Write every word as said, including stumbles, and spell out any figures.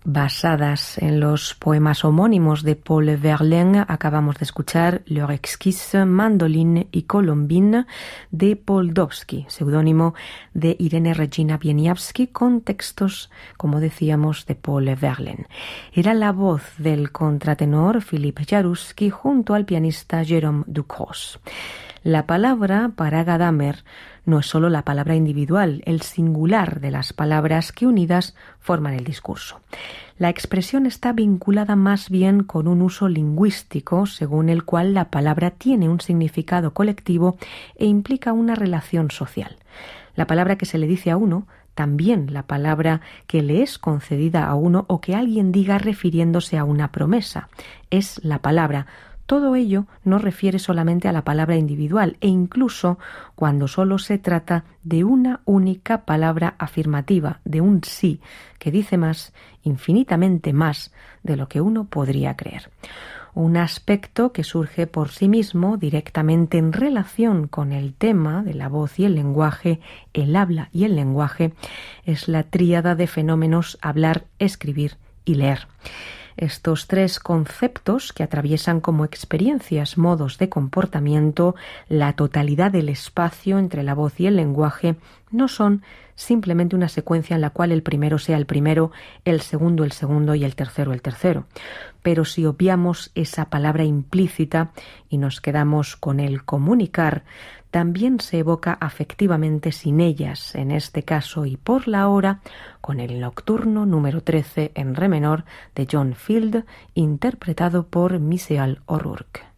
Basadas en los poemas homónimos de Paul Verlaine, acabamos de escuchar Leur exquise mandoline y colombine de Paul Dovsky, seudónimo de Irene Regina Wieniawski, con textos, como decíamos, de Paul Verlaine. Era la voz del contratenor Philippe Jaruski junto al pianista Jérôme Ducros. La palabra para Gadamer no es solo la palabra individual, el singular de las palabras que unidas forman el discurso. La expresión está vinculada más bien con un uso lingüístico, según el cual la palabra tiene un significado colectivo e implica una relación social. La palabra que se le dice a uno, también la palabra que le es concedida a uno o que alguien diga refiriéndose a una promesa, es la palabra. Todo ello no refiere solamente a la palabra individual e incluso cuando solo se trata de una única palabra afirmativa, de un sí, que dice más, infinitamente más, de lo que uno podría creer. Un aspecto que surge por sí mismo directamente en relación con el tema de la voz y el lenguaje, el habla y el lenguaje, es la tríada de fenómenos hablar, escribir y leer. Estos tres conceptos que atraviesan como experiencias, modos de comportamiento, la totalidad del espacio entre la voz y el lenguaje, no son simplemente una secuencia en la cual el primero sea el primero, el segundo el segundo y el tercero el tercero. Pero si obviamos esa palabra implícita y nos quedamos con el comunicar, también se evoca afectivamente sin ellas, en este caso y por la hora, con el nocturno número trece en re menor de John Field, interpretado por Micheal O'Rourke.